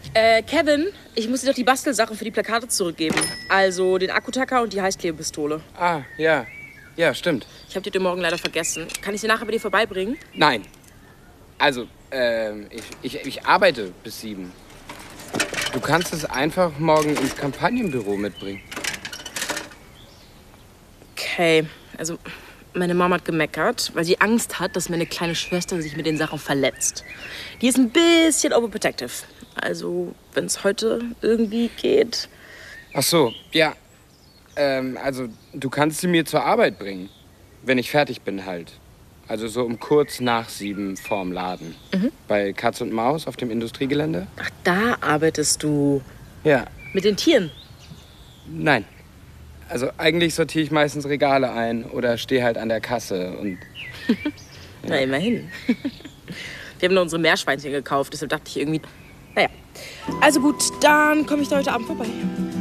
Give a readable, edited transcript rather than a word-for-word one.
Kevin, ich muss dir doch die Bastelsachen für die Plakate zurückgeben. Also den Akkutacker und die Heißklebepistole. Ah, ja. Ja, stimmt. Ich habe die heute Morgen leider vergessen. Kann ich sie nachher bei dir vorbeibringen? Nein. Also, ich arbeite bis 7. Du kannst es einfach morgen ins Kampagnenbüro mitbringen. Okay, also meine Mama hat gemeckert, weil sie Angst hat, dass meine kleine Schwester sich mit den Sachen verletzt. Die ist ein bisschen overprotective. Also, wenn es heute irgendwie geht. Ach so, ja. Also, du kannst sie mir zur Arbeit bringen. Wenn ich fertig bin halt. Also so um kurz nach 7 vorm Laden. Bei Katz und Maus auf dem Industriegelände. Ach, da arbeitest du. Ja. Mit den Tieren? Nein. Also eigentlich sortiere ich meistens Regale ein oder stehe halt an der Kasse und... Na, immerhin. Wir haben nur unsere Meerschweinchen gekauft, deshalb dachte ich irgendwie... Naja. Also gut, dann komme ich da heute Abend vorbei.